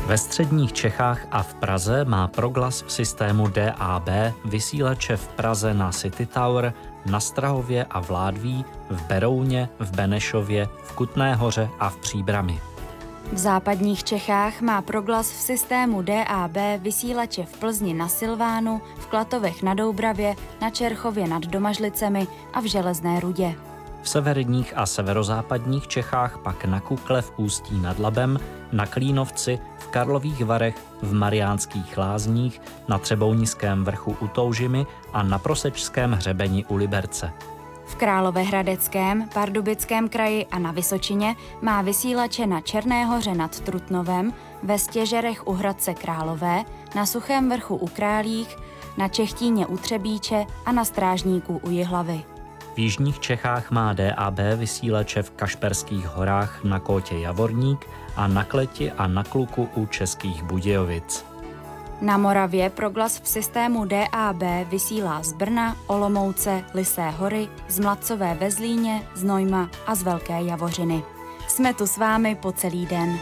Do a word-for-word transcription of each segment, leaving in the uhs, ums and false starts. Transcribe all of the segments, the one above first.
Ve středních Čechách a v Praze má Proglas v systému D A B vysílače v Praze na City Tower, na Strahově a v Ládví, v Berouně, v Benešově, v Kutné Hoře a v Příbrami. V západních Čechách má Proglas v systému D A B vysílače v Plzni na Silvánu, v Klatovech na Doubravě, na Čerchově nad Domažlicemi a v Železné Rudě. V severních a severozápadních Čechách pak na Kukle v Ústí nad Labem, na Klínovci, v Karlových Varech, v Mariánských Lázních, na Třebounickém vrchu u Toužimy a na Prosečském hřebeni u Liberce. V Královéhradeckém, Pardubickém kraji a na Vysočině má vysílače na Černé Hoře nad Trutnovem, ve Stěžerech u Hradce Králové, na Suchém vrchu u Králích, na Čechtíně u Třebíče a na Strážníku u Jihlavy. V jižních Čechách má D A B vysílače v Kašperských horách na Kótě Javorník a na Kleti a na Kluku u Českých Budějovic. Na Moravě Proglas v systému D A B vysílá z Brna, Olomouce, Lysé hory, z Mladcové ve Zlíně, z Nojma a z Velké Javořiny. Jsme tu s vámi po celý den.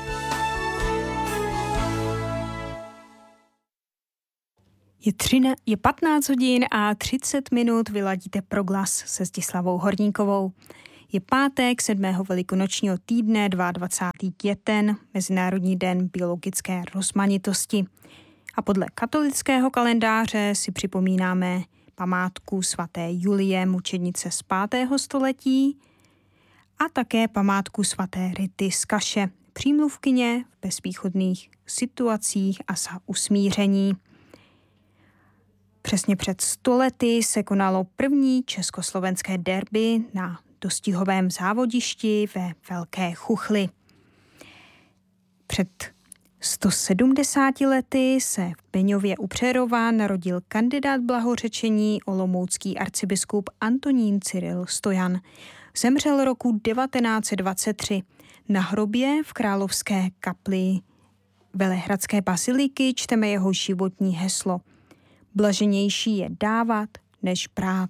Je, třina, je patnáct hodin a třicet minut, vyladíte Proglas se Zdislavou Horníkovou. Je pátek sedmého velikonočního týdne, dvacátého druhého květen, Mezinárodní den biologické rozmanitosti. A podle katolického kalendáře si připomínáme památku svaté Julie, mučednice z pátého století a také památku svaté Rity z Kaše, přímluvkyně v bezvýchodných situacích a za usmíření. Přesně před sto lety se konalo první československé derby na dostihovém závodišti ve Velké Chuchli. Před sto sedmdesáti lety se v Beňově u Přerova narodil kandidát blahořečení olomoucký arcibiskup Antonín Cyril Stojan. Zemřel roku devatenáct set dvacet tři. Na hrobě v Královské kapli Velehradské baziliky čteme jeho životní heslo. Blaženější je dávat, než brát.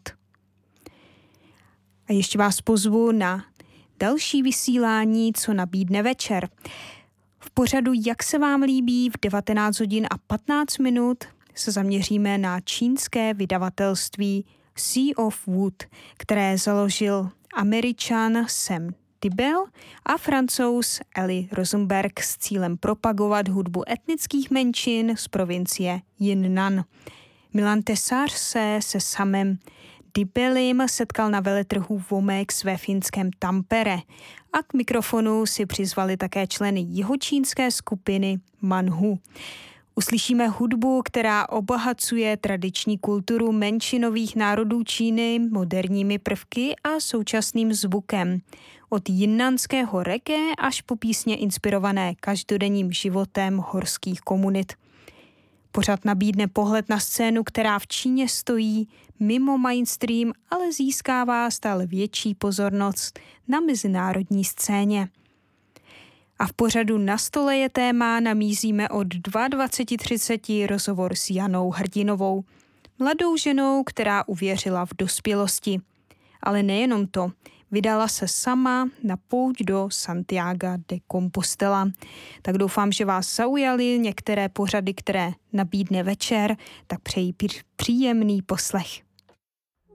A ještě vás pozvu na další vysílání, co nabídne večer. V pořadu Jak se vám líbí v devatenáct hodin a patnáct minut se zaměříme na čínské vydavatelství Sea of Wood, které založil Američan Sam Dibble a Francouz Elie Rosenberg s cílem propagovat hudbu etnických menšin z provincie Yunnan. Milan Tesař se se Samem Dibbelem setkal na veletrhu Vomex ve finském Tampere a k mikrofonu si přizvali také členy jihočínské skupiny Manhu. Uslyšíme hudbu, která obohacuje tradiční kulturu menšinových národů Číny moderními prvky a současným zvukem. Od jinnanského reggae až po písně inspirované každodenním životem horských komunit. Pořad nabídne pohled na scénu, která v Číně stojí mimo mainstream, ale získává stále větší pozornost na mezinárodní scéně. A v pořadu Na stole je téma namízíme od dvacet třicet rozhovor s Janou Hrdinovou, mladou ženou, která uvěřila v dospělosti. Ale nejenom to, vydala se sama na pouť do Santiaga de Compostela. Tak doufám, že vás zaujaly některé pořady, které nabídne večer, tak přeji příjemný poslech.